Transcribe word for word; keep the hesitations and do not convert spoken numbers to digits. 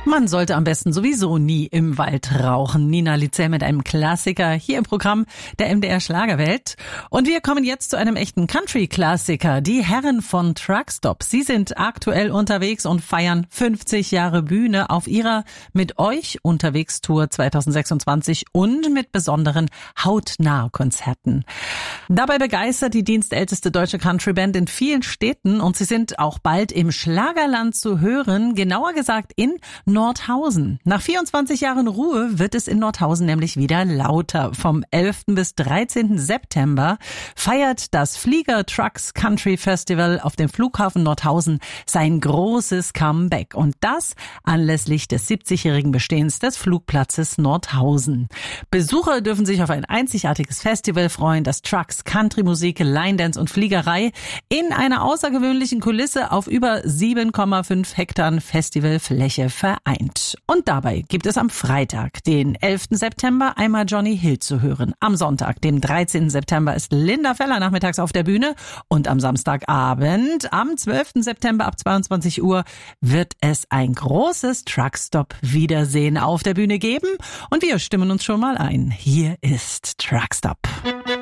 Man sollte am besten sowieso nie im Wald rauchen. Nina Lizel mit einem Klassiker hier im Programm der M D R Schlagerwelt. Und wir kommen jetzt zu einem echten Country-Klassiker. Die Herren von Truckstop. Sie sind aktuell unterwegs und feiern fünfzig Jahre Bühne auf ihrer Mit euch unterwegs Tour zwanzig sechsundzwanzig und mit besonderen Hautnah-Konzerten. Dabei begeistert die dienstälteste deutsche Country-Band in vielen Städten und sie sind auch bald im Schlagerland zu hören, genauer gesagt in Nordhausen. Nach vierundzwanzig Jahren Ruhe wird es in Nordhausen nämlich wieder lauter. Vom elften bis dreizehnten September feiert das Flieger Trucks Country Festival auf dem Flughafen Nordhausen sein großes Comeback. Und das anlässlich des siebzigjährigen Bestehens des Flugplatzes Nordhausen. Besucher dürfen sich auf ein einzigartiges Festival freuen, das Trucks, Country-Musik, Line-Dance und Fliegerei in einer außergewöhnlichen Kulisse auf über sieben Komma fünf Hektar Festivalfläche vereint. Und dabei gibt es am Freitag, den elften September, einmal Johnny Hill zu hören. Am Sonntag, dem dreizehnten September, ist Linda Feller nachmittags auf der Bühne. Und am Samstagabend, am zwölften September ab zweiundzwanzig Uhr, wird es ein großes Truckstop-Wiedersehen auf der Bühne geben. Und wir stimmen uns schon mal ein. Hier ist Truckstop.